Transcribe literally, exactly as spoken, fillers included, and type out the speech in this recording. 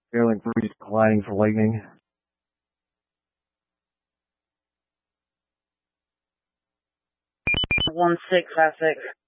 Airlink three is declining for Lightning. One six, half six.